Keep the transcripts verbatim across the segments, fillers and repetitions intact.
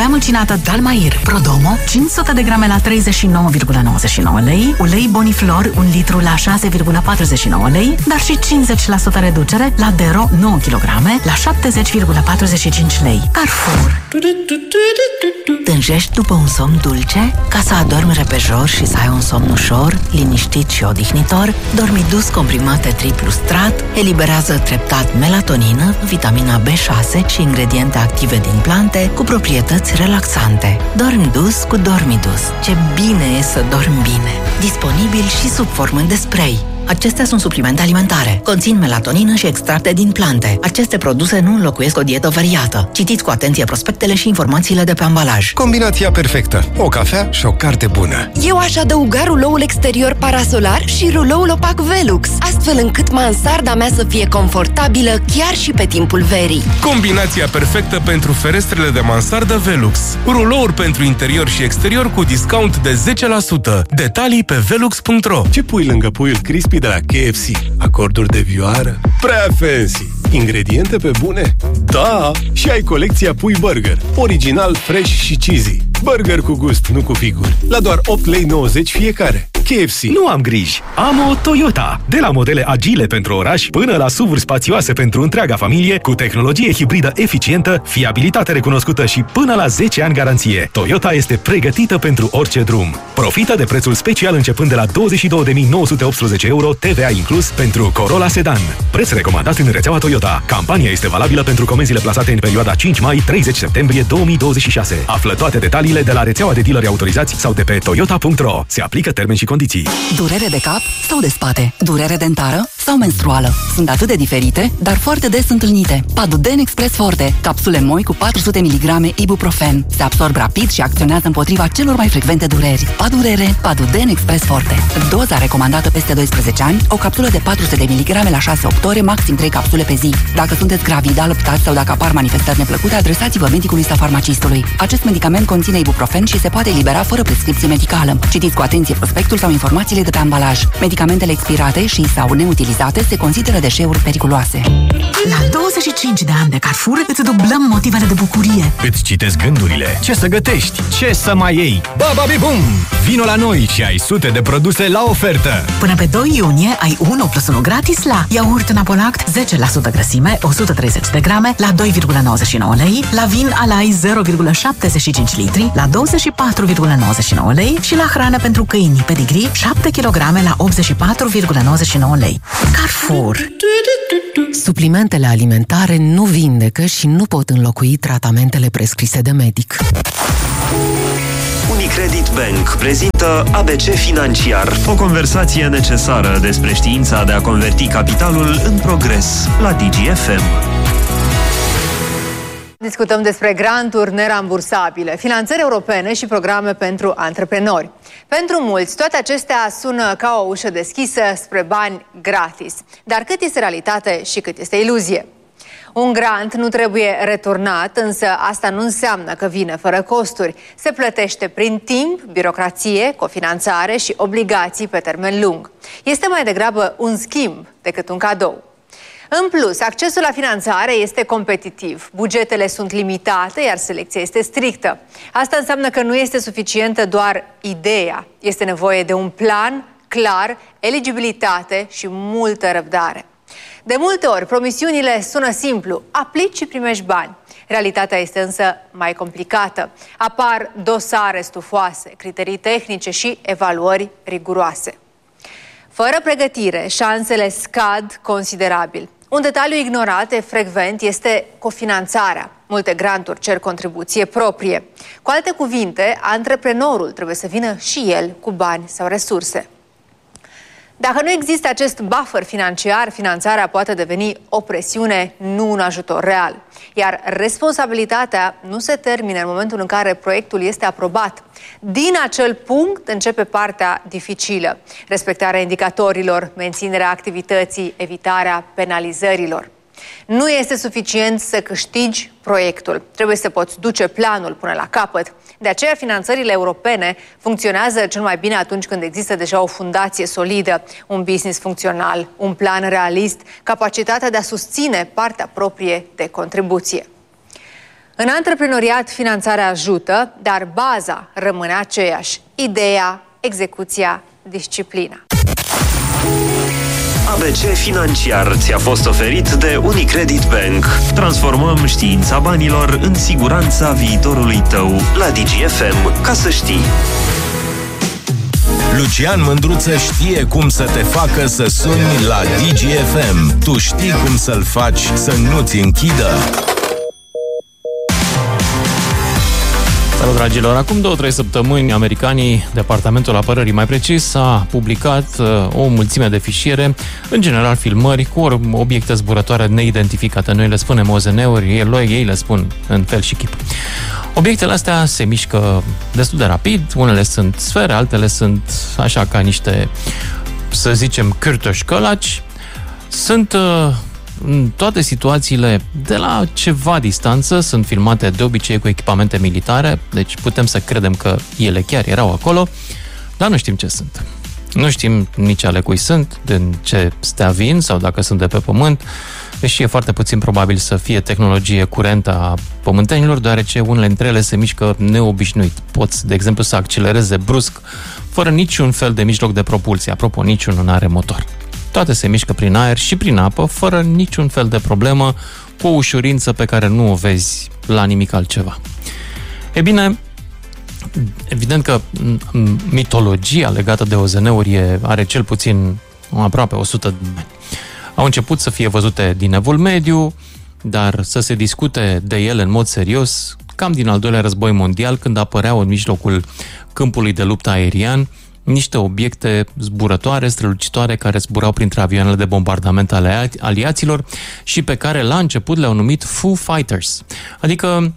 cafea măcinată Dalmair Prodomo, cinci sute de grame la treizeci și nouă virgulă nouăzeci și nouă lei, ulei Boniflor, un litru la șase virgulă patruzeci și nouă lei, dar și cincizeci la sută reducere la Dero nouă kilograme la șaptezeci virgulă patruzeci și cinci lei. Carrefour. Tânjești după un somn dulce? Ca să adormi repejor și să ai un somn ușor, liniștit și odihnitor, Dormidus comprimate triplu strat eliberează treptat melatonină, vitamina B șase și ingrediente active din plante cu proprietăți relaxante. Dormidus cu Dormidus. Ce bine e să dormi bine! Disponibil și sub formă de spray. Acestea sunt suplimente alimentare. Conțin melatonină și extracte din plante. Aceste produse nu înlocuiesc o dietă variată. Citiți cu atenție prospectele și informațiile de pe ambalaj. Combinația perfectă. O cafea și o carte bună. Eu aș adăuga ruloul exterior parasolar și ruloul opac Velux, astfel încât mansarda mea să fie confortabilă chiar și pe timpul verii. Combinația perfectă pentru ferestrele de mansardă Velux. Rulouri pentru interior și exterior cu discount de zece la sută. Detalii pe velux punct ro. Ce pui lângă puiul crispy de la K F C? Acorduri de vioară? Prea fancy! Ingrediente pe bune? Da! Și ai colecția Pui Burger. Original, fresh și cheesy. Burger cu gust, nu cu figuri. La doar opt lei nouăzeci fiecare. K F C. Nu am griji. Am o Toyota. De la modele agile pentru oraș până la S U V-uri spațioase pentru întreaga familie, cu tehnologie hibridă eficientă, fiabilitate recunoscută și până la zece ani garanție. Toyota este pregătită pentru orice drum. Profită de prețul special începând de la douăzeci și două de mii nouă sute optsprezece euro, T V A inclus, pentru Corolla Sedan. Preț recomandat în rețeaua Toyota. Campania este valabilă pentru comenzile plasate în perioada cinci mai - treizeci septembrie două mii douăzeci și șase. Află toate detaliile de la rețeaua de dealeri autorizați sau de pe toyota punct ro. Se aplică termeni și condiții. Durere de cap sau de spate? Durere dentară sau menstruală? Sunt atât de diferite, dar foarte des întâlnite. Paduden Express Forte. Capsule moi cu patru sute miligrame ibuprofen. Se absorb rapid și acționează împotriva celor mai frecvente dureri. Padurere, Paduden Express Forte. Doza recomandată peste doisprezece ani, o capsulă de patru sute de miligrame la șase opt ore, maxim trei capsule pe zi. Dacă sunteți gravidă, alăptați sau dacă apar manifestări neplăcute, adresați-vă medicului sau farmacistului. Acest medicament conține ibuprofen și se poate elibera fără prescripție medicală. Citiți cu atenție prospectul sau informațiile de pe ambalaj. Medicamentele expirate și sau neutilizate se consideră deșeuri periculoase. La douăzeci și cinci de ani de Carrefour îți dublăm motivele de bucurie. Îți citesc gândurile. Ce să gătești? Ce să mai iei? Bababibum! Vino la noi și ai sute de produse la ofertă. Până pe doi iunie ai unu plus unu gratis la iaurt Napolact zece la sută grăsime, o sută treizeci de grame la doi virgulă nouăzeci și nouă lei, la vin Alai zero virgulă șaptezeci și cinci litri la douăzeci și patru virgulă nouăzeci și nouă lei și la hrană pentru câini Pedigree șapte kilograme la optzeci și patru virgulă nouăzeci și nouă lei. Carrefour. Suplimentele alimentare nu vindecă și nu pot înlocui tratamentele prescrise de medic. Unicredit Bank prezintă A B C Financiar, o conversație necesară despre știința de a converti capitalul în progres la D G F M. Discutăm despre granturi nerambursabile, finanțări europene și programe pentru antreprenori. Pentru mulți, toate acestea sună ca o ușă deschisă spre bani gratis. Dar cât este realitate și cât este iluzie? Un grant nu trebuie returnat, însă asta nu înseamnă că vine fără costuri. Se plătește prin timp, birocrație, cofinanțare și obligații pe termen lung. Este mai degrabă un schimb decât un cadou. În plus, accesul la finanțare este competitiv, bugetele sunt limitate, iar selecția este strictă. Asta înseamnă că nu este suficientă doar ideea, este nevoie de un plan clar, eligibilitate și multă răbdare. De multe ori, promisiunile sună simplu, aplici și primești bani. Realitatea este însă mai complicată. Apar dosare stufoase, criterii tehnice și evaluări riguroase. Fără pregătire, șansele scad considerabil. Un detaliu ignorat frecvent este cofinanțarea. Multe granturi cer contribuție proprie. Cu alte cuvinte, antreprenorul trebuie să vină și el cu bani sau resurse. Dacă nu există acest buffer financiar, finanțarea poate deveni o presiune, nu un ajutor real. Iar responsabilitatea nu se termină în momentul în care proiectul este aprobat. Din acel punct începe partea dificilă: respectarea indicatorilor, menținerea activității, evitarea penalizărilor. Nu este suficient să câștigi proiectul. Trebuie să poți duce planul până la capăt. De aceea, finanțările europene funcționează cel mai bine atunci când există deja o fundație solidă, un business funcțional, un plan realist, capacitatea de a susține partea proprie de contribuție. În antreprenoriat, finanțarea ajută, dar baza rămâne aceeași. Ideea, execuția, disciplina. A B C Financiar ți-a fost oferit de Unicredit Bank. Transformăm știința banilor în siguranța viitorului tău. La Digi F M, ca să știi. Lucian Mândruță știe cum să te facă să suni la Digi F M. Tu știi cum să-l faci să nu-ți închidă. Salut, dragilor! Acum două, trei săptămâni, americanii, Departamentul Apărării mai precis, a publicat uh, o mulțime de fișiere, în general filmări cu obiecte zburătoare neidentificate. Noi le spunem O Z N-uri, ei, ei le spun în fel și chip. Obiectele astea se mișcă destul de rapid, unele sunt sfere, altele sunt așa ca niște, să zicem, cârtoși călaci. Sunt... Uh, în toate situațiile, de la ceva distanță, sunt filmate de obicei cu echipamente militare, deci putem să credem că ele chiar erau acolo, dar nu știm ce sunt. Nu știm nici ale cui sunt, din ce stea vin sau dacă sunt de pe pământ, deși e foarte puțin probabil să fie tehnologie curentă a pământenilor, deoarece unele dintre ele se mișcă neobișnuit. Poți, de exemplu, să accelereze brusc, fără niciun fel de mijloc de propulsie. Apropo, niciunul nu are motor. Toate se mișcă prin aer și prin apă, fără niciun fel de problemă, cu o ușurință pe care nu o vezi la nimic altceva. E bine, evident că mitologia legată de O Z N-uri are cel puțin aproape o sută de ani. Au început să fie văzute din Evul Mediu, dar să se discute de ele în mod serios cam din al doilea război mondial, când apăreau în mijlocul câmpului de luptă aerian niște obiecte zburătoare, strălucitoare, care zburau printre avioanele de bombardament ale aliaților și pe care la început le-au numit Foo Fighters, adică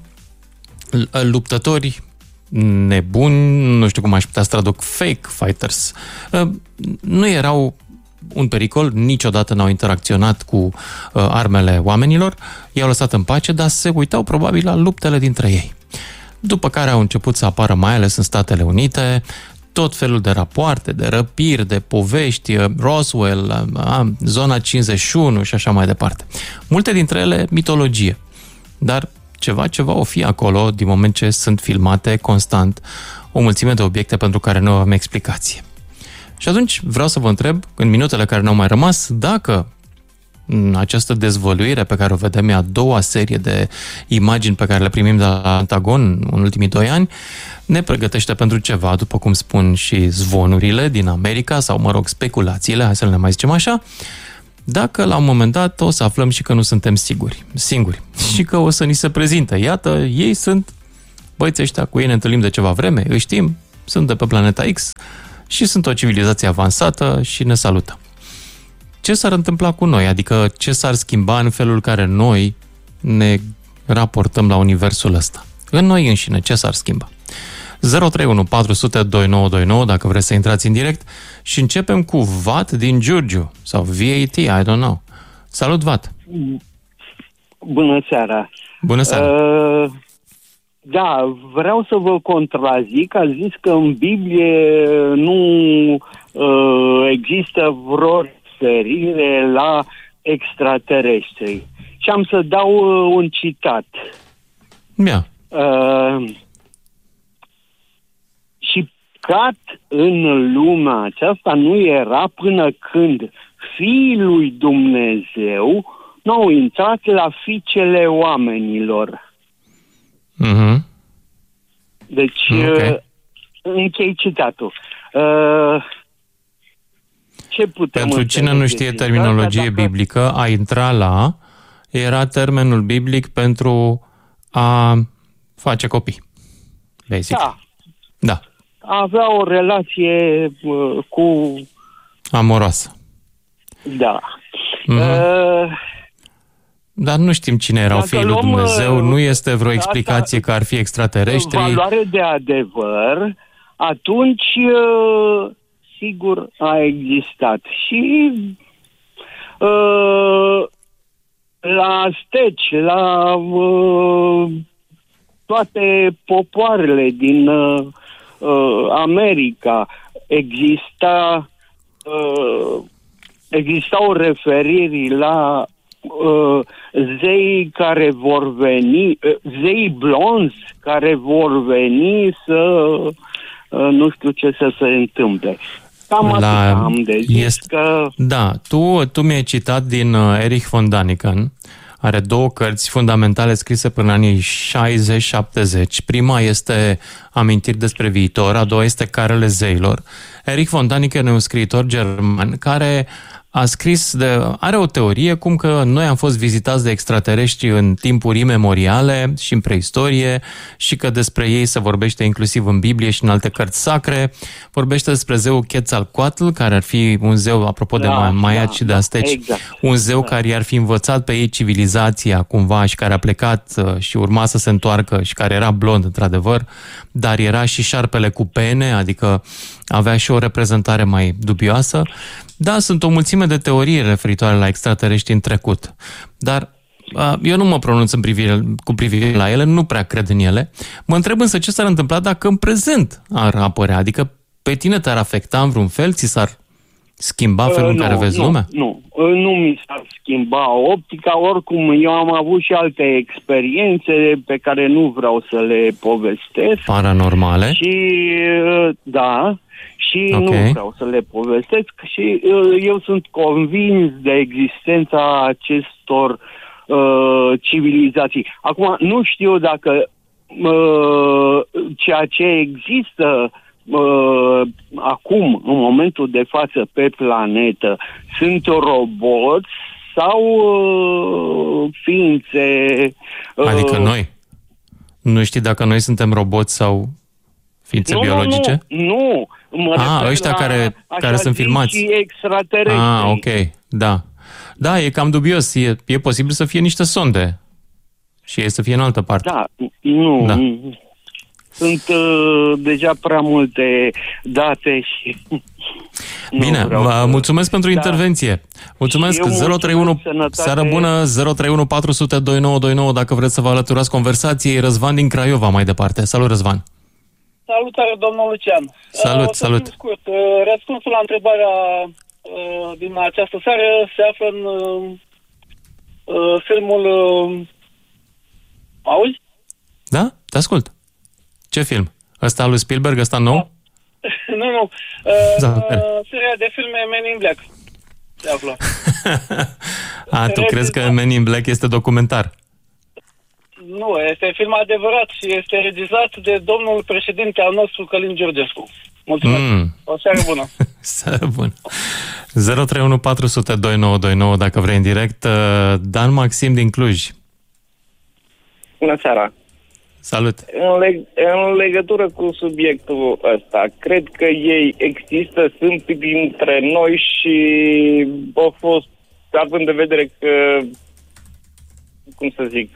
luptători nebuni, nu știu cum aș putea să traduc, fake fighters. Nu erau un pericol, niciodată n-au interacționat cu armele oamenilor, i-au lăsat în pace, dar se uitau probabil la luptele dintre ei. După care au început să apară, mai ales în Statele Unite, tot felul de rapoarte, de răpiri, de povești, Roswell, Zona cincizeci și unu și așa mai departe. Multe dintre ele mitologie, dar ceva, ceva o fi acolo din moment ce sunt filmate constant o mulțime de obiecte pentru care nu avem explicație. Și atunci vreau să vă întreb, în minutele care ne-au mai rămas, dacă această dezvăluire pe care o vedem, e a doua serie de imagini pe care le primim de la Pentagon în ultimii doi ani, ne pregătește pentru ceva, după cum spun și zvonurile din America, sau, mă rog, speculațiile, hai să le mai zicem așa, dacă la un moment dat o să aflăm și că nu suntem siguri, singuri și că o să ni se prezinte. Iată, ei sunt băieții ăștia, cu ei ne întâlnim de ceva vreme, îi știm, sunt de pe planeta X și sunt o civilizație avansată și ne salută. Ce s-ar întâmpla cu noi? Adică ce s-ar schimba în felul care noi ne raportăm la universul ăsta? În noi înșine, ce s-ar schimba? zero trei unu patru zero zero doi nouă doi nouă dacă vreți să intrați în direct și începem cu Vat din Giurgiu sau V A T, I don't know. Salut, Vat! Bună seara! Bună seara! Uh, da, vreau să vă contrazic. Ați zis că în Biblie nu uh, există vreo referire la extraterestri. Și am să dau uh, un citat. Yeah. Uh, și cat în lumea aceasta nu era până când fiii lui Dumnezeu n-au intrat la fiicele oamenilor. Mm-hmm. Deci, okay. uh, închei citatul. Uh, ce putem Pentru cine nu știe terminologie dacă... biblică, a intra la era termenul biblic pentru a face copii. Basic. Da. Da. Avea o relație uh, cu... amoroasă. Da. Mm-hmm. Uh, Dar nu știm cine erau fiii lui Dumnezeu, nu este vreo explicație că ar fi extraterestri. Valoare de adevăr, atunci uh, sigur a existat. Și uh, la Azteci, la uh, toate popoarele din uh, America exista uh, existau referiri la uh, zei care vor veni, uh, zei blonzi care vor veni să uh, nu știu ce să se întâmple. Cam La, atât am de zis este, că... Da, tu, tu mi-ai citat din uh, Erich von Däniken. Are două cărți fundamentale scrise până în anii șaizeci șaptezeci. Prima este Amintiri despre viitor, a doua este Carele zeilor. Erich von Däniken e un scriitor german care a scris, de, are o teorie cum că noi am fost vizitați de extraterestri în timpuri imemoriale și în preistorie și că despre ei se vorbește inclusiv în Biblie și în alte cărți sacre. Vorbește despre zeul Quetzalcoatl, care ar fi un zeu, apropo da, de maiaci da, și de asteci, exact. un zeu da. care i-ar fi învățat pe ei civilizația cumva și care a plecat și urma să se întoarcă și care era blond într-adevăr, dar era și șarpele cu pene, adică avea și o reprezentare mai dubioasă. Da, sunt o mulțime de teorii referitoare la extraterestri în trecut, dar eu nu mă pronunț în privire, cu privire la ele, nu prea cred în ele. Mă întreb însă ce s-ar întâmpla dacă în prezent ar apărea, adică pe tine te-ar afecta în vreun fel, ți s-ar schimba felul uh, în care nu, vezi nu, lumea? Nu, nu mi s-ar schimba optica, oricum eu am avut și alte experiențe pe care nu vreau să le povestesc. Paranormale? Și da... Și okay. nu vreau să le povestesc și uh, eu sunt convins de existența acestor uh, civilizații. Acum, nu știu dacă uh, ceea ce există uh, acum, în momentul de față, pe planetă, sunt roboți sau uh, ființe... Uh, adică noi? Nu știi dacă noi suntem roboți sau ființe nu, biologice? Nu, nu. Mă ah, ăștia care, care sunt filmați. Și extraterestri. Ah, ok, da. Da, e cam dubios. E, e posibil să fie niște sonde și ei să fie în altă parte. Da, nu. Da. Sunt uh, deja prea multe date și... Bine, vă să... mulțumesc pentru da. intervenție. Mulțumesc. zero trei unu, seară bună, zero trei unu patru zero zero doi nouă doi nouă dacă vreți să vă alăturați conversației. Răzvan din Craiova mai departe. Salut, Răzvan. Salutare, domnul Lucian. Salut, uh, salut. Scurt, uh, răspunsul la întrebarea uh, din această seară se află în uh, uh, filmul... Uh, auzi? Da, te ascult. Ce film? Ăsta lui Spielberg, ăsta nou? nu, nu. Uh, da, uh, seria de filme Men in Black se află. A, tu crezi că Men in Black este documentar? Nu, este film adevărat și este regizat de domnul președinte al nostru, Călin Georgescu. Mulțumesc. Mm. O seară bună. Seară bună. zero trei unu patru zero zero doi nouă doi nouă dacă vrei în direct. Dan Maxim din Cluj. Bună seara. Salut. În, leg- în legătură cu subiectul ăsta, cred că ei există, sunt dintre noi și au fost, având în vedere că cum să zic,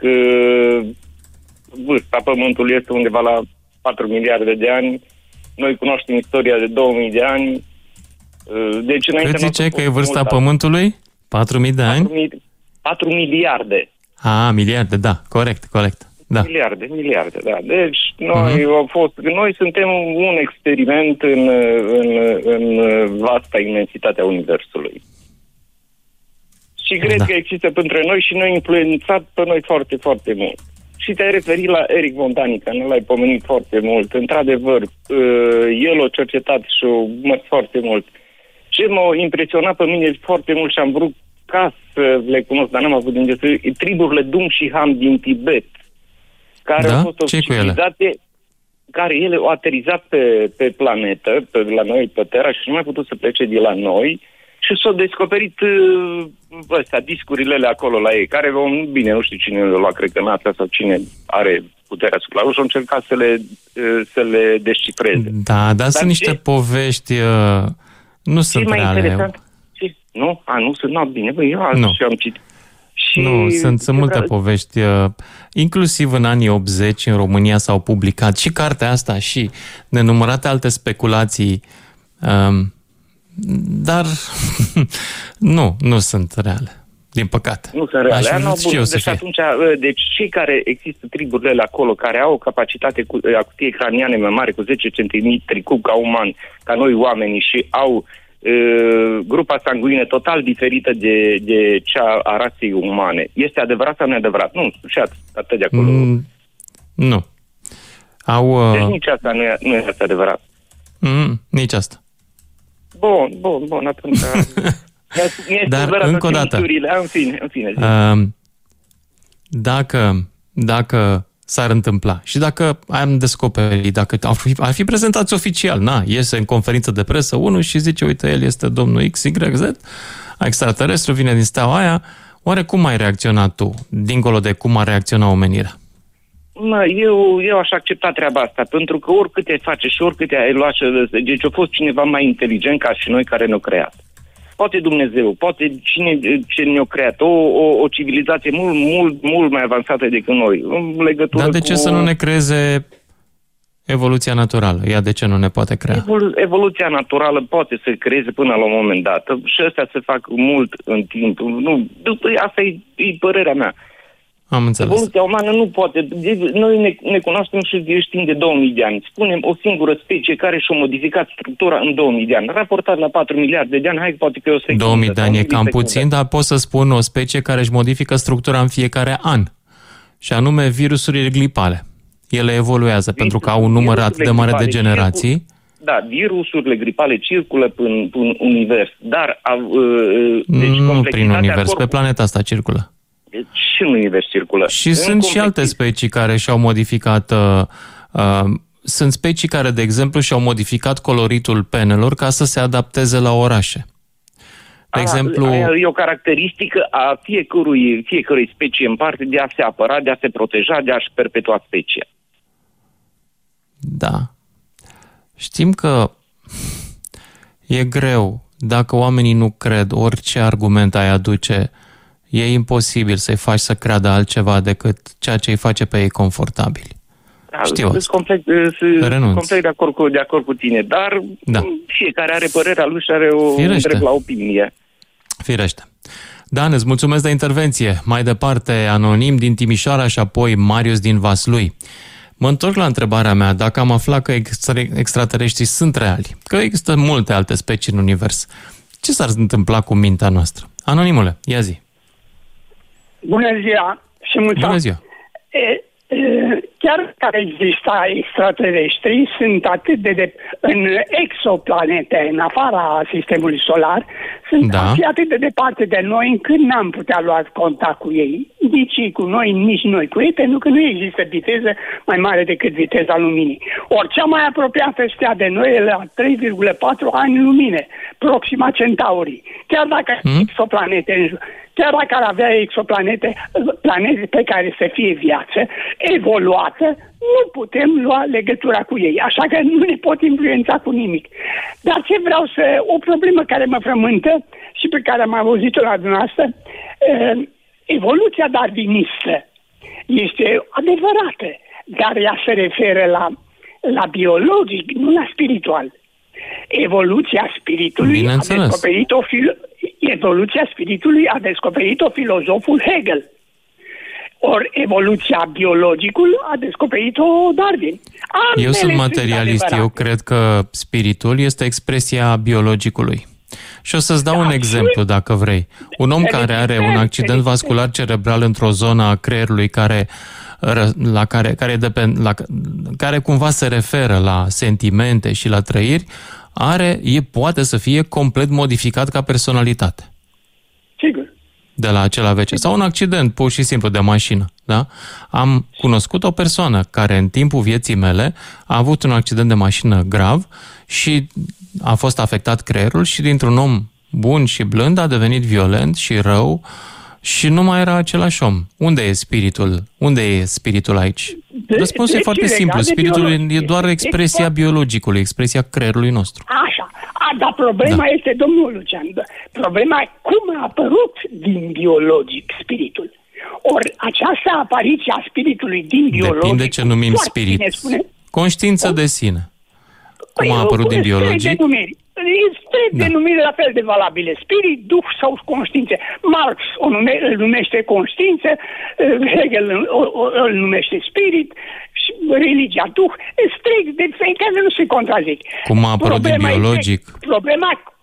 vârsta Pământului este undeva la patru miliarde de ani. Noi cunoaștem istoria de două mii de ani. Deci, cât zice că e vârsta mult, Pământului? patru mii de ani? patru miliarde. Ah, miliarde, da, corect, corect. Da. Miliarde, miliarde, da. Deci noi, uh-huh. au fost, noi suntem un experiment în, în, în vasta imensitate a Universului. Și cred da. că există pentru noi și ne-a influențat pe noi foarte, foarte mult. Și te-ai referit la Erich von Däniken, l-ai pomenit foarte mult. Într-adevăr, el a cercetat și a mers foarte mult. Ce m-a impresionat pe mine foarte mult și am vrut ca să le cunosc, dar n-am avut din ce, triburile Dum și Ham din Tibet, care da? au fost o civilizație care ele au aterizat pe, pe planetă, pe, la noi, pe Terra, și nu mai putut să plece de la noi. Și s-au descoperit uh, ăstea, discurile alea acolo la ei, care, bine, nu știu cine le-a luat, cred că NASA sau cine are puterea asupra lor și au încercat să le, uh, să le descifreze. Da, dar, dar sunt niște ce? povești, uh, nu ce sunt reale. Ce? Nu? A, nu sunt, nu, bine, bă, eu nu. și am citit. Și nu, sunt, sunt multe vreau... povești, uh, inclusiv în anii optzeci în România s-au publicat și cartea asta și nenumărate alte speculații, um, dar nu, nu sunt reale, din păcate. Nu sunt reale. Aș nu, bun, deci atunci, deci cei care există triburile acolo, care au o capacitate cu, a cutiei craniane mai mare, cu zece centimetri cub ca uman, ca noi oamenii, și au uh, grupa sanguină total diferită de, de cea a rasei umane. Este adevărat sau neadevărat? Nu, și atât de acolo. Mm, nu. Au, uh... Deci nici asta nu, e, nu este adevărat. Mm, nici asta. Bun, bun, bun, atunci... Dar, încă o dată, în fine, în fine, uh, dacă, dacă s-ar întâmpla și dacă am descoperit, dacă ar fi, ar fi prezentați oficial, na, iese în conferință de presă unul și zice, uite, el este domnul X Y Z, extraterestru, vine din steaua aia, oare cum ai reacționat tu, dincolo de cum a reacționat omenirea? Mă, eu, eu aș accepta treaba asta, pentru că oricât ai face și oricât ai luat, deci a fost cineva mai inteligent ca și noi care ne-a creat. Poate Dumnezeu, poate cine ce ne-a creat, o, o, o civilizație mult, mult, mult mai avansată decât noi, în legătură. Dar de ce cu... să nu ne creeze evoluția naturală? Ea de ce nu ne poate crea? Evolu- evoluția naturală poate să creeze până la un moment dat și astea se fac mult în timp. Nu, asta e, e părerea mea. Am înțeles. Evoluția umană nu poate. Noi ne, ne cunoaștem și de timp de două mii de ani. Spunem o singură specie care și-a modificat structura în două mii de ani. Raportat la patru miliarde de ani, hai poate că e o secundă. două mii de ani e cam puțin, dar pot să spun o specie care își modifică structura în fiecare an. Și anume virusurile gripale. Ele evoluează Virus, pentru că au un număr atât de mare de generații. Circul, da, virusurile gripale circulă prin, prin univers, dar... Uh, deci nu prin univers, corpul... pe planeta asta circulă. Și în univers circulă. Și în sunt și alte specii care și-au modificat... Uh, uh, sunt specii care, de exemplu, și-au modificat coloritul penelor ca să se adapteze la orașe. De a, exemplu... E o caracteristică a fiecărui, fiecărui specie în parte de a se apăra, de a se proteja, de a-și perpetua specia. Da. Știm că e greu. Dacă oamenii nu cred, orice argument ai aduce... E imposibil să-i faci să creadă altceva decât ceea ce îi face pe ei confortabili. Da, știu sunt complet, sunt complet de acord, cu, de acord cu tine, dar da. Fiecare are părerea lui și are o drept la opinie. Firește. Dan, îți mulțumesc de intervenție. Mai departe, Anonim din Timișoara și apoi Marius din Vaslui. Mă întorc la întrebarea mea, dacă am aflat că extraterestrii sunt reali, că există multe alte specii în univers, ce s-ar întâmpla cu mintea noastră? Anonimule, ia zi. Bună ziua și mulțumesc. Bună ziua. E, e, chiar care există extraterestri, sunt atât de, de în exoplanete, în afara sistemului solar, sunt da. atât de departe de noi încât n-am putea lua contact cu ei. Nici ei cu noi, nici noi cu ei, pentru că nu există viteză mai mare decât viteza luminii. Ori cea mai apropiată stea de noi e la trei virgulă patru ani lumine, Proxima Centaurii. Chiar dacă hmm? exoplanete, chiar dacă ar avea exoplanete, planete pe care să fie viață evoluată, nu putem lua legătura cu ei. Așa că nu ne pot influența cu nimic. Dar ce vreau să... O problemă care mă frământă și pe care am auzit-o la dumneavoastră, evoluția darwinistă este adevărată, dar ea se referă la, la biologic, nu la spiritual. Evoluția spiritului a descoperit o filo- evoluția spiritului a descoperit-o filozoful Hegel. Ori evoluția biologicului a descoperit-o Darwin. Ambele eu sunt materialist, sunt eu cred că spiritul este expresia biologicului. Și o să-ți dau da, un exemplu, dacă vrei. Un om care are un accident vascular cerebral într-o zonă a creierului care, la care, care, depend, la, care cumva se referă la sentimente și la trăiri, are, e, poate să fie complet modificat ca personalitate. Sigur. De la acel A V C. Sau un accident, pur și simplu, de mașină. Da? Am cunoscut o persoană care în timpul vieții mele a avut un accident de mașină grav și a fost afectat creierul și dintr-un om bun și blând a devenit violent și rău și nu mai era același om. Unde e spiritul? Unde e spiritul aici? Răspunsul e foarte simplu. Spiritul e doar expresia biologicului, expresia creierului nostru. Așa. A, dar problema da. este, domnul Lucian, problema e cum a apărut din biologic spiritul. Ori această apariție a spiritului din biologic... Depinde ce numim spirit. Conștiință o? de sine. Cum a apărut din biologic? Trei da. denumiri la fel de valabile. Spirit, duh sau conștiință. Marx o nume, îl numește conștiință, Hegel îl, îl numește spirit, și religia, duh. Trei de care nu se contrazic. Cum a apărut problema din biologic? Este, problema,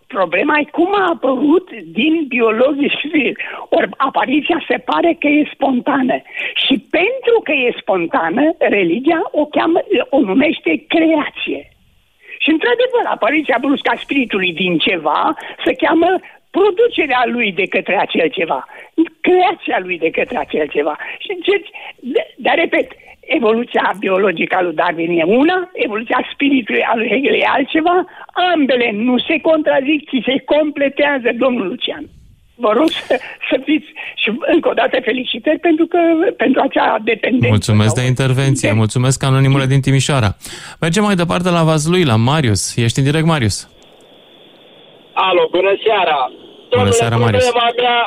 Problema e cum a apărut din biologie civil. Ori apariția se pare că e spontană. Și pentru că e spontană, religia o, cheamă, o numește creație. Și într-adevăr, apariția bruscă a spiritului din ceva se cheamă producerea lui de către acel ceva. Creația lui de către acel ceva. Și deci, dar repet, evoluția biologică a lui Darwin e una, evoluția spiritului a lui Hegel e altceva, ambele nu se contrazic, ci se completează, domnul Lucian. Vă rog să, să fiți și încă o dată felicitări pentru că pentru acea dependență. Mulțumesc de intervenție, mulțumesc anonimule din Timișoara. Mergem mai departe la Vaslui, la Marius. Ești în direct, Marius. Alo, bună seara. Bună seara, Marius. Problema mea,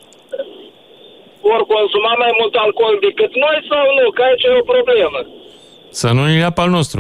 ori consuma mai mult alcool decât noi sau nu? Că aici e o problemă. Să nu ne ia pe al nostru.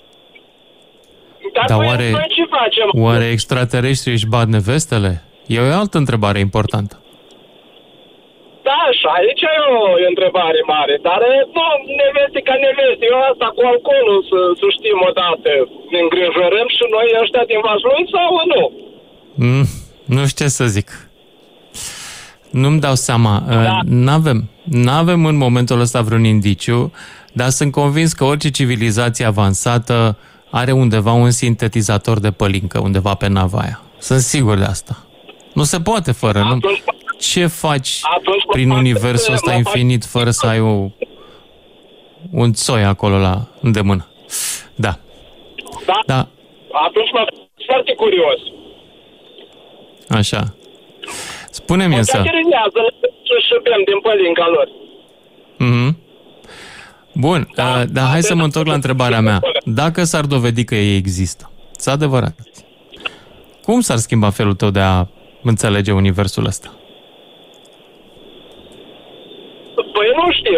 Dar, Dar noi, oare, noi ce facem? oare extraterestrii își bat nevestele? E o altă întrebare importantă. Da, așa, aici e o întrebare mare, dar nu, neveste ca neveste, eu asta cu alcoolul să, să știm odată, ne îngrijorăm și noi ăștia din Vaslui sau nu? Mm, nu știu ce să zic. Nu-mi dau seama. Da. N-avem, n-avem în momentul ăsta vreun indiciu, dar sunt convins că orice civilizație avansată are undeva un sintetizator de pălincă, undeva pe nava aia. Sunt sigur de asta. Nu se poate fără. Nu? Ce faci prin universul ăsta infinit fără să ai o, un țoi acolo la îndemână? Da. Da? Da. Atunci m-a fost foarte curios. Așa. Spune-mi însă... Mă și bem din pălinca lor. Mm-hmm. Bun, da, uh, dar hai să mă întorc la întrebarea mea. Dacă s-ar dovedi că ei există, s-a adevărat, cum s-ar schimba felul tău de a înțelege universul ăsta? Păi nu știu.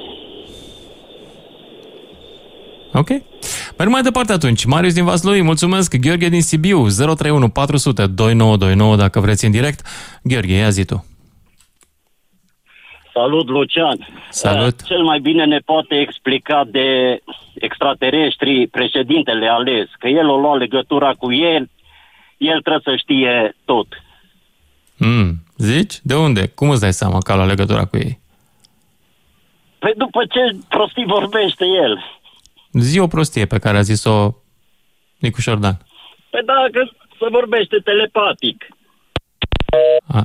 Ok. Merg mai departe atunci. Marius din Vaslui, mulțumesc. Gheorghe din Sibiu, zero trei unu patru zero zero doi nouă doi nouă dacă vreți în direct. Gheorghe, ia zi tu. Salut, Lucian. Salut. Cel mai bine ne poate explica de extraterestri președintele ales, că el o lua legătura cu el, el trebuie să știe tot. Mm, zici? De unde? Cum îți dai seama că a luat legătura cu ei? Păi după ce prostii vorbește el. Zi o prostie pe care a zis-o Nicu Șordan. Păi dacă se vorbește telepatic. A.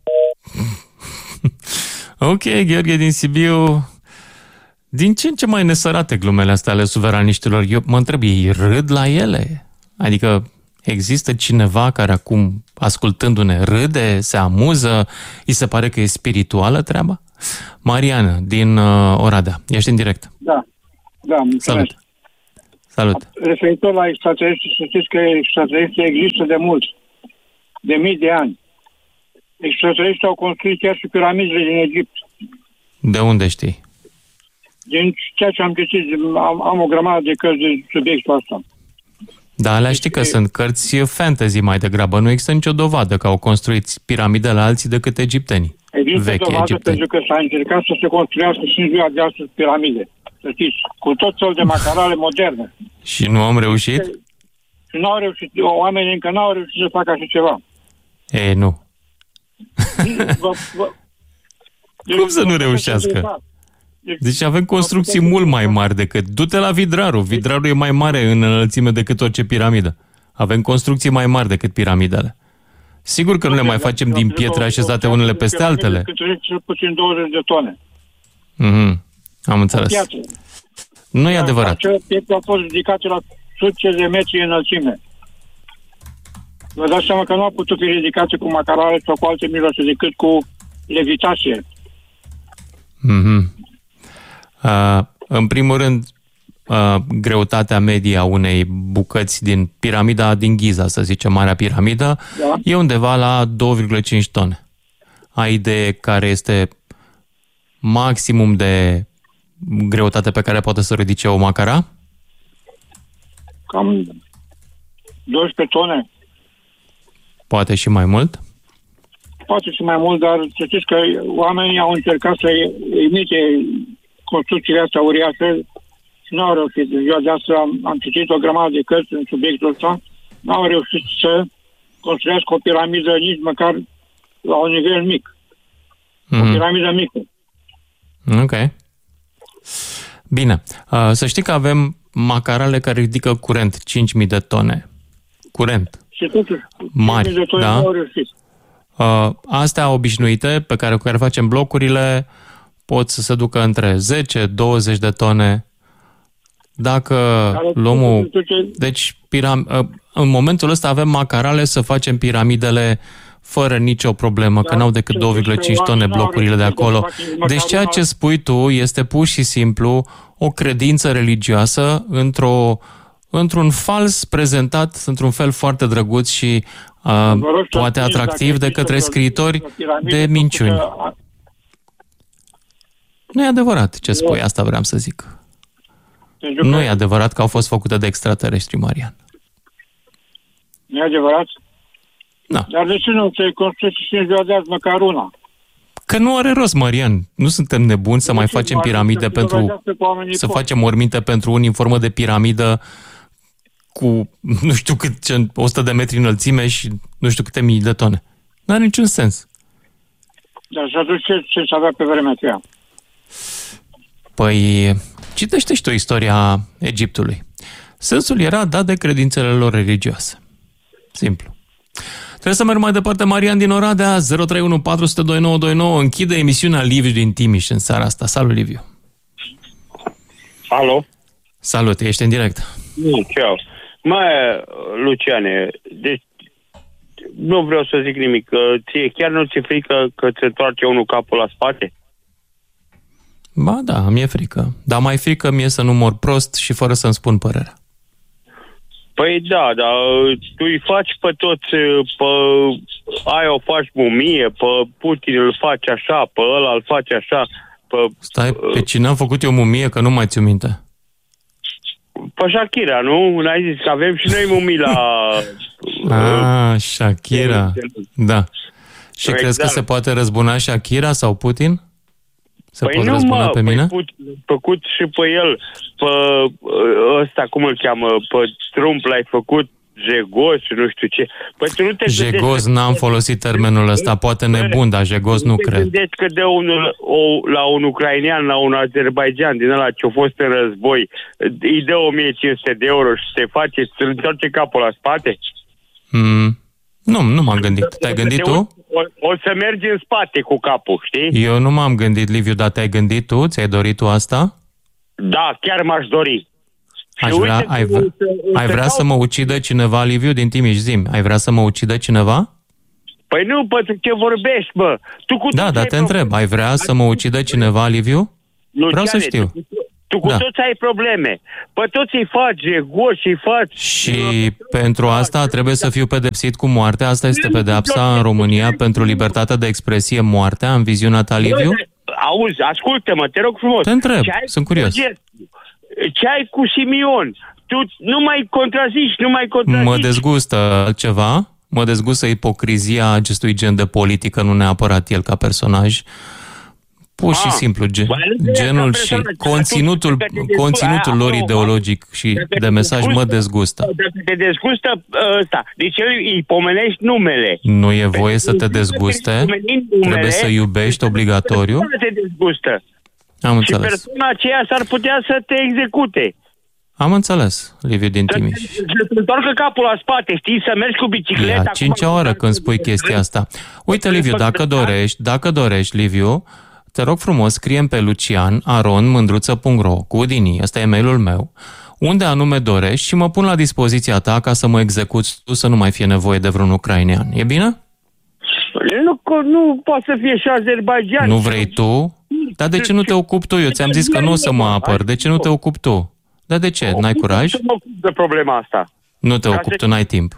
Ok, Gheorghe din Sibiu. Din ce în ce mai nesărate glumele astea ale suveraniștilor? Eu mă întreb, ei râd la ele? Adică există cineva care acum, ascultându-ne, râde, se amuză, îi se pare că e spirituală treaba? Mariana, din uh, Oradea, ești în direct. Da, da, mulțumesc. Salut. Salut. Referitor la extraterestri, să știți că extraterestri există de mult, de mii de ani. Extraterestri au construit chiar și piramidele din Egipt. De unde știi? Din ceea ce am găsit, am, am o grămadă de cărți de subiectul ăsta. Da, alea știi că sunt cărți fantasy mai degrabă. Nu există nicio dovadă că au construit piramidele alții decât egiptenii. Există vechi dovadă egipteni. pentru că s-a încercat să se construiască și în ziua de astăzi piramide. Să știți, cu tot felul de macarale moderne. Și nu am reușit? Și nu au reușit, oamenii încă nu au reușit să facă așa ceva. E, nu. Vă, vă, Cum să nu reușească? Deci avem construcții mult mai mari decât... Du-te la Vidraru. Vidraru e mai mare în înălțime decât orice piramidă. Avem construcții mai mari decât piramidele. Sigur că nu le mai facem din pietre așezate unele peste altele. Cel puțin douăzeci de tone. Mhm. Am înțeles. Nu e adevărat. Acele pietre au fost ridicate la sute de metri înălțime. Vă dați seama că nu au putut fi ridicate cu macarale sau cu alte mijloace decât cu levitație. Mhm. Uh, în primul rând, uh, greutatea medie a unei bucăți din piramida din Giza, să zicem, Marea Piramidă, da, e undeva la două virgulă cinci tone. Ai idee care este maximum de greutate pe care poate să ridice o macara? Cam doisprezece tone. Poate și mai mult? Poate și mai mult, dar să știți că oamenii au încercat să imite construcțiile astea uriașe și nu au reușit. În ziua de astăzi am, am citit o grămadă de cărți în subiectul ăsta, nu au reușit să construiască o piramidă nici măcar la un nivel mic. Mm. O piramidă mică. Ok. Bine. Uh, să știi că avem macarale care ridică curent cinci mii de tone. Curent. Și totuși, mari, cinci mii de tone da? nu au reușit. Uh, astea obișnuite, pe care, cu care facem blocurile, pot să se ducă între zece douăzeci de tone. Dacă luăm o... Deci, piram... uh, în momentul ăsta avem macarale să facem piramidele fără nicio problemă, că n-au decât doi virgulă cinci tone blocurile de acolo. Deci ceea ce spui tu este pur și simplu o credință religioasă într-o, într-un fals prezentat într-un fel foarte drăguț și uh, poate atractiv de către scriitori de minciuni. Nu e adevărat ce spui, asta vreau să zic. Nu e adevărat că au fost făcute de extraterestri, Marian. Nu e adevărat? Da. Dar de ce nu se construiește și în ziua de azi măcar una? Că nu are rost, Marian. Nu suntem nebuni să mai facem piramide pentru... Să facem morminte pentru unii în formă de piramidă cu nu știu cât, o sută de metri înălțime și nu știu câte mii de tone. Nu are niciun sens. Dar și atunci ce, ce se avea pe vremea aceea? Păi, citește și tu istoria Egiptului. Sensul era dat de credințele lor religioase. Simplu. Trebuie să merg mai departe. Marian din Oradea, zero trei unu patru zero zero doi nouă doi nouă, închide emisiunea Liviu din Timiș în seara asta. Salut, Liviu! Alo? Salut, ești în direct. Nu, ceau. Mai, Luciane, deci nu vreau să zic nimic, că ție chiar nu ți-e frică că ți întoarce unul capul la spate? Ba da, mi-e frică. Dar mai frică mi-e să nu mor prost și fără să-mi spun părerea. Păi da, dar tu îi faci pe toți, pe aia o faci mumie, pe Putin îl faci așa, pe ăla îl faci așa, pe... Stai, pe cine am făcut eu mumie, că nu mai ți-o minte? Pe Shakira, nu? N-ai zis că avem și noi mumii la... Ah, Shakira, da. Și exact. Crezi că se poate răzbuna Shakira sau Putin? Se păi pot nu, răzbuna mă, pe mine? Păi făcut și pe el, pe ăsta, cum îl cheamă, pe Trump l-ai făcut jegos și nu știu ce. Păi tu nu te jegos, n-am folosit termenul ăsta, poate nebun, dar jegos nu, nu cred. Nu te că de un, o, la un ucrainean, la un Azerbaijan din ăla ce-a fost în război, îi dă o mie cinci sute de euro și se face, se întoarce capul la spate? Mm. Nu, nu m-am gândit. Te-ai gândit tu? O, o să mergi în spate cu capul, știi? Eu nu m-am gândit, Liviu, dar te-ai gândit tu? Ți-ai dorit tu asta? Da, chiar m-aș dori. Aș vrea, ai vrea, ai vrea să mă ucidă cineva, Liviu, din Timiș, zi-mi? Ai vrea să mă ucidă cineva? Păi nu, pentru ce vorbești, bă? Tu cu da, dar te întreb, ai vrea să mă ucidă cineva, Liviu? Luciane, vreau să știu. Tu, tu cu da. toți ai probleme. Pe toți îi faci egoși, îi faci... Și pentru asta trebuie să fiu pedepsit cu moartea? Asta este pedeapsa în România pentru libertatea de expresie, moartea, în viziunea ta, Liviu? Auzi, ascultă-mă, te rog frumos. Te întreb, sunt curios. Ce ai cu Simion? Tu nu mai contrazici, nu mai contrazici. Mă dezgustă ceva, mă dezgustă ipocrizia acestui gen de politică, nu neapărat el ca personaj. Pur și ah, simplu, gen, genul și conținutul, conținutul lor ideologic și de mesaj mă dezgustă. Dacă te dezgustă ăsta, deci îi pomenești numele. Nu e voie să te dezguste? Trebuie să iubești obligatoriu? Nu te dezgustă. Am înțeles. Și persoana aceea s-ar putea să te execute. Am înțeles, Liviu din Timiș. Să te întoarcă capul la spate, știi, să mergi cu bicicleta. E a cincea oră când spui chestia asta. Uite, Liviu, dacă dorești, dacă dorești, Liviu, te rog frumos, scriem pe lucian aron mândruță punct ro cu Udini, ăsta e e-mailul meu, unde anume dorești și mă pun la dispoziția ta ca să mă execuți tu, să nu mai fie nevoie de vreun ucrainean. E bine? Nu, nu poate să fie și Azerbaijan. Nu vrei tu? Dar de ce nu te ocupi tu? Eu ți-am zis că nu o să mă apăr. De ce nu te ocupi tu? Dar de ce? N-ai curaj? Nu mă ocup de problema asta. Nu te ocupi, tu n-ai timp.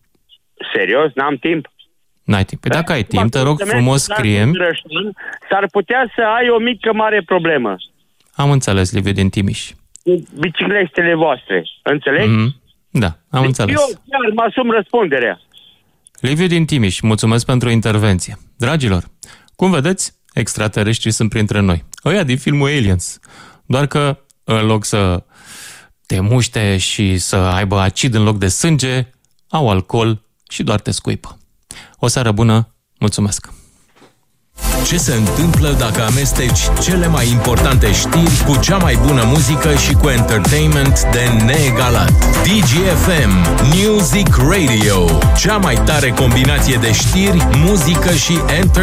Serios? N-am timp? N-ai timp. Păi dacă ai timp, te rog frumos, scriem. S-ar putea să ai o mică mare problemă. Am înțeles, Liviu din Timiș. Bicicletele voastre. Înțelegi? Mm-hmm. Da, am deci înțeles. Eu chiar mă asum răspunderea. Liviu din Timiș, mulțumesc pentru intervenție. Dragilor, cum vedeți, extraterestrii sunt printre noi. Ăia din filmul Aliens. Doar că, în loc să te muște și să aibă acid în loc de sânge, au alcool și doar te scuipă. O seară bună, mulțumesc! Ce se întâmplă dacă amesteci cele mai importante știri cu cea mai bună muzică și cu entertainment de neegalat? D G F M Music Radio, cea mai tare combinație de știri, muzică și entertainment